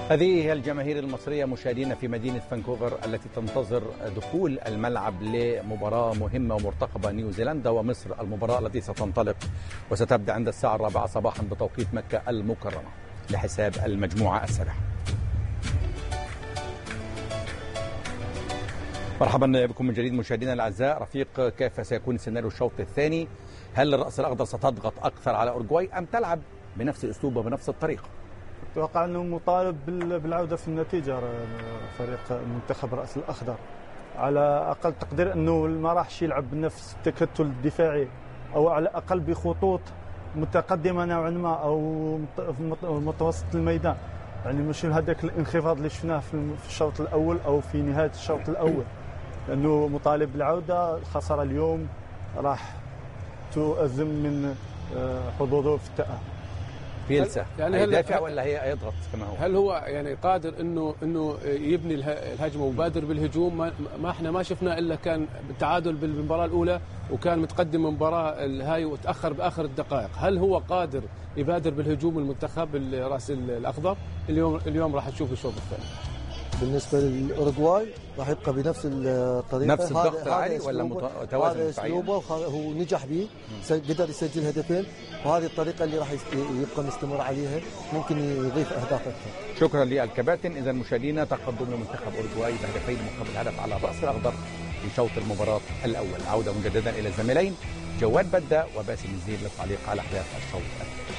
هذه هي الجماهير المصرية مشاهدينا في مدينة فانكوفر التي تنتظر دخول الملعب لمباراة مهمة ومرتقبة نيوزيلندا ومصر. المباراة التي ستنطلق وستبدأ عند الساعة 4 صباحا بتوقيت مكة المكرمة لحساب المجموعة السابعة. مرحبا بكم من جديد مشاهدينا الأعزاء. رفيق، كيف سيكون سيناريو الشوط الثاني؟ هل الرأس الأخضر ستضغط أكثر على أورجواي أم تلعب بنفس الأسلوب وبنفس الطريقة؟ أتوقع أنه مطالب بالعودة في النتيجة فريق المنتخب الرأس الأخضر، على أقل تقدير أنه ما راحش يلعب بنفس التكتل الدفاعي، أو على الأقل بخطوط متقدمة نوعا ما أو متوسط الميدان، يعني مش هذاك الانخفاض اللي شفناه في الشوط الأول أو في نهاية الشوط الأول، لأنه مطالب بالعودة. الخسارة اليوم راح تؤزم من حظوظه في التأهل. بيلسا يعني هيدافع ولا هي يضغط كما هو؟ هل هو يعني قادر انه يبني الهجمه وبادر بالهجوم؟ ما احنا ما شفنا الا كان التعادل بالمباراه الاولى وكان متقدم المباراه هاي وتاخر باخر الدقائق. هل هو قادر يبادر بالهجوم المنتخب الراس الاخضر؟ اليوم راح نشوف الشوط الثاني. بالنسبه للاوروغواي راح يبقى بنفس الطريقه، نفس الضغط العالي ولا متوازن؟ هذا اسلوبه هو نجح به، قدر يسجل هدفين، وهذه الطريقه اللي راح يبقى مستمر عليها، ممكن يضيف اهداف اكثر. شكرا للكباتن. اذا مشاهدينا تقدم المنتخب اوروغواي بهدفين مقابل هدف على الراس الاخضر في شوط المباراه الاول. عوده مجددا الى الزميلين جواد بدة وباسم الزير للتعليق على احداث الشوط الثاني.